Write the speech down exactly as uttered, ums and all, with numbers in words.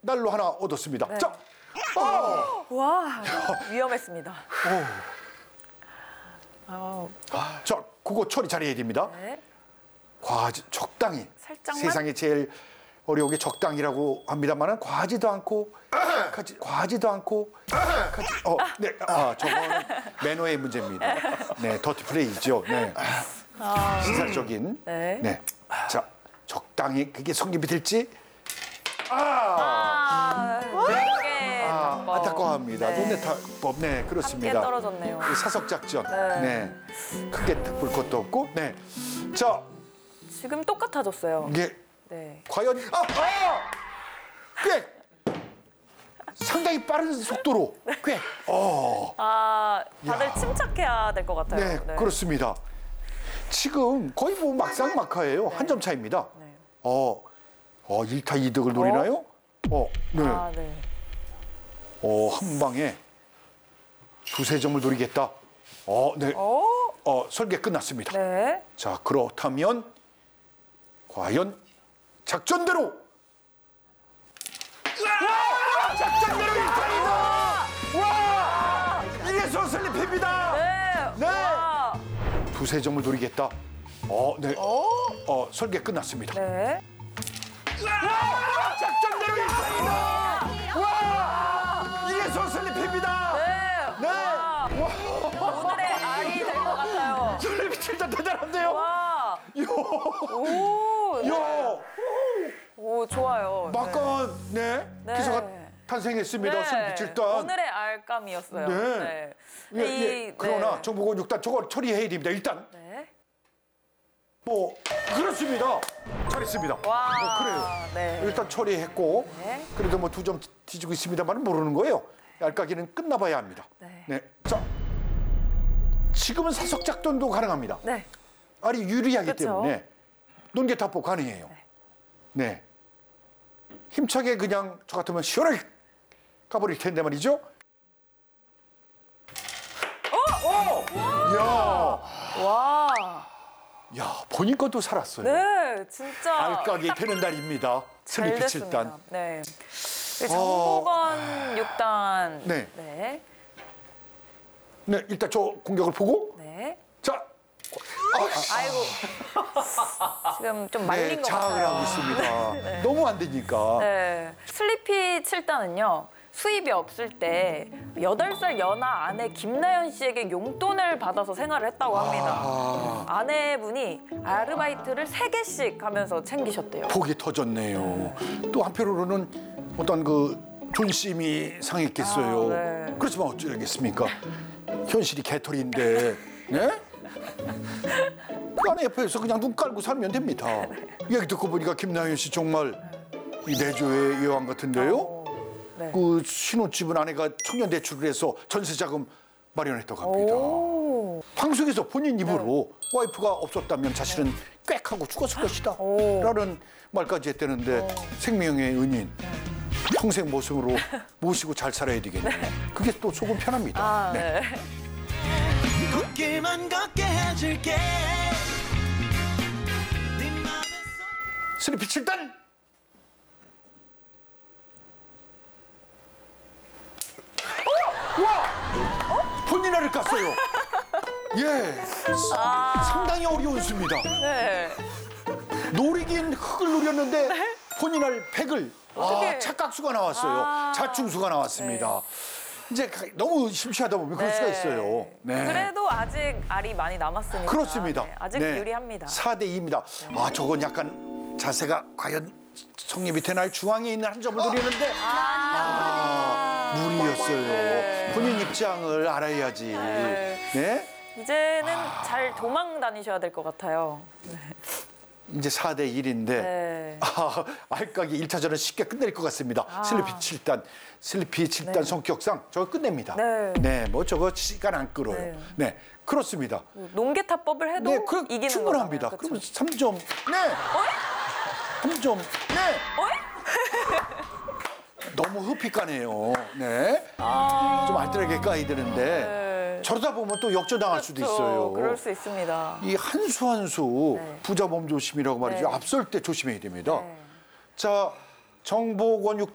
날로 하나 얻었습니다. 네. 자, 어! 와, 위험했습니다. 어. 자, 그거 처리 잘해야 됩니다. 네. 과하지, 적당히. 살짝만? 세상에 제일 어려운 게 적당이라고 합니다만은 과하지도 않고, 약하지, 과하지도 않고, 약하지, 어, 네, 아, 저거는 매너의 문제입니다. 네, 더티 플레이죠. 네. 아. 시살적인. 네. 네. 자, 적당히 그게 성립이 될지. 아! 아, 네. 아, 안타까워합니다. 네. 논네 타법, 네, 그렇습니다. 함께 떨어졌네요. 그 사석 작전, 네. 네, 크게 볼 것도 없고, 네, 자, 지금 똑같아졌어요. 이게 네. 과연 아, 아, 꽤 상당히 빠른 속도로 꽤, 어, 아, 다들 야. 침착해야 될 것 같아요. 네, 그렇습니다. 지금 거의 뭐 막상막하예요. 한 점 차입니다. 네. 어, 어, 일 타 이 득을 노리나요? 어, 네, 아, 네. 어, 한 방에 두세 점을 노리겠다. 어, 네, 어? 어, 설계 끝났습니다. 네. 자, 그렇다면 과연 작전대로 와! 작전대로 일 타 이 득! 와! 이게 소슬리피입니다. 네. 네. 와. 두세 점을 노리겠다. 어, 네. 어? 어, 설계 끝났습니다. 네. 와! 작전대로 일 타 이 득! 와! 이게 소슬리피입니다. 네. 네. 와. 오늘의 알이 될 것 같아요. 솔리피 진짜 대단한데요. 와. 요. 오. 요. 오, 좋아요. 막강한 네. 네. 기사가 탄생했습니다. 슬리피 칠 단. 오늘의 알감이었어요. 네. 네. 예, 예. 이- 그러나 네. 정보건 육 단 저걸 처리해야 됩니다. 일단 네. 뭐 그렇습니다. 잘했습니다. 와. 어, 그래요. 네. 일단 처리했고 네. 그래도 뭐 두 점 뒤지고 있습니다만 모르는 거예요. 알까기는 끝나봐야 합니다. 네. 자, 지금은 사석 작전도 가능합니다. 네. 알이 유리하기 그쵸. 때문에 논개탑보 가능해요. 네. 힘차게 그냥 저 같으면 시원하게 가버릴 텐데 말이죠. 어! 야, 와. 야, 본인 것도 살았어요. 네, 진짜 알까기 되는 날입니다. 잘 슬리피 됐습니다. 칠 단. 네. 네, 정보건 육 단. 네. 네. 네, 일단 저 공격을 보고 네. 자, 아이고. 지금 좀 말린 네, 것 장악을 같아요. 하고 있습니다. 너무 안 되니까. 네. 슬리피 칠 단은요. 수입이 없을 때 여덟 살 연하 아내 김나연 씨에게 용돈을 받아서 생활을 했다고 합니다. 아, 아내분이 아르바이트를 세 개씩 하면서 챙기셨대요. 복이 터졌네요. 또 한편으로는 어떤 그 존심이 상했겠어요. 아, 네. 그렇지만 어쩌겠습니까? 현실이 개털인데, 네? 그 아내 옆에서 그냥 눈 깔고 살면 됩니다. 얘기 듣고 보니까 김나연 씨 정말 이 내조의 여왕 같은데요. 어, 네. 그 신혼집은 아내가 청년 대출을 해서 전세자금 마련했다고 합니다. 오. 방송에서 본인 입으로 와이프가 없었다면 자신은 꽥 하고 죽었을 것이다 오. 라는 말까지 했다는데 생명의 은인 평생 모습으로 모시고 잘 살아야 되겠네요. 그게 또 속은 편합니다. 아, 네. 네. 걷기만 걷게 해줄게 네 맘에서 슬리피 칠 단 어? 와! 본인 알을 깠어요. 예, 상당히 어려운 수입니다. 네. 노리긴 흙을 노렸는데 본인 알 백을 아, 어떡해. 착각수가 나왔어요. 아. 자충수가 나왔습니다. 이제 가- 너무 심취하다 보면 그럴 수가 있어요. 네. 그래도 아직 알이 많이 남았으니까. 그렇습니다. 네, 아직 네. 유리합니다. 사 대 이입니다. 아, 저건 약간 자세가 과연 성립이 되나요? 중앙에 있는 한 점을 노리는데 아, 무리였어요. 본인 입장을 알아야지. 네? 이제는 잘 도망 다니셔야 될 것 같아요. 이제 사 대 일인데 네. 아, 알까기 일 차전은 쉽게 끝낼 것 같습니다. 아. 슬리피 칠 단, 슬리피 칠 단 네. 성격상 저거 끝냅니다. 네. 뭐 저거 시간 안 끌어요. 네. 네, 그렇습니다. 농개탑법을 해도 네, 그 이기는 충분합니다. 거잖아요. 그러면 그쵸? 삼 점. 네. 삼 점. 네. 너무 흡입 가네요. 네. 아. 좀 알뜰하게 까야 되는데 네. 저러다 보면 또 역전당할 수도 그쵸, 있어요. 그럴 수 있습니다. 이 한 수 한 수 네. 부자 몸 조심이라고 말이죠. 네. 앞설 때 조심해야 됩니다. 네. 자, 정보권 육